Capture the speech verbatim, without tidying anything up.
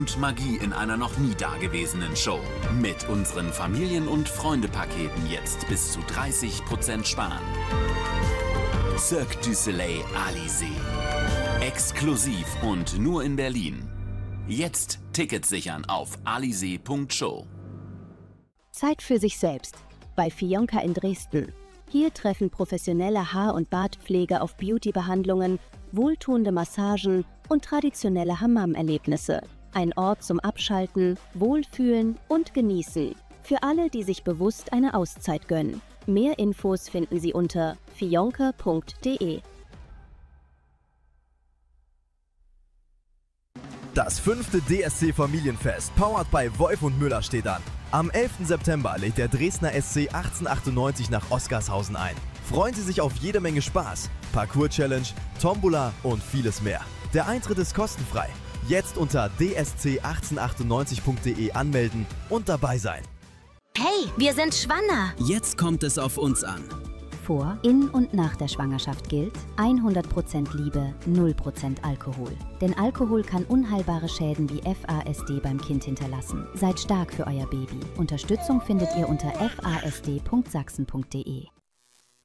Und Magie in einer noch nie dagewesenen Show. Mit unseren Familien- und Freunde-Paketen jetzt bis zu dreißig Prozent sparen. Cirque du Soleil Alizé. Exklusiv und nur in Berlin. Jetzt Tickets sichern auf alizé punkt show. Zeit für sich selbst. Bei Fionka in Dresden. Hier treffen professionelle Haar- und Bartpflege auf Beauty-Behandlungen, wohltuende Massagen und traditionelle Hammam-Erlebnisse. Ein Ort zum Abschalten, Wohlfühlen und Genießen. Für alle, die sich bewusst eine Auszeit gönnen. Mehr Infos finden Sie unter fionka punkt de. Das fünfte D S C Familienfest, powered by Wolf und Müller, steht an. Am elften September legt der Dresdner S C achtzehnhundertachtundneunzig nach Oskarshausen ein. Freuen Sie sich auf jede Menge Spaß, Parcours-Challenge, Tombola und vieles mehr. Der Eintritt ist kostenfrei. Jetzt unter d s c achtzehnhundertachtundneunzig punkt de anmelden und dabei sein. Hey, wir sind schwanger. Jetzt kommt es auf uns an. Vor, in und nach der Schwangerschaft gilt hundert Prozent Liebe, null Prozent Alkohol. Denn Alkohol kann unheilbare Schäden wie F A S D beim Kind hinterlassen. Seid stark für euer Baby. Unterstützung findet ihr unter f a s d punkt sachsen punkt de.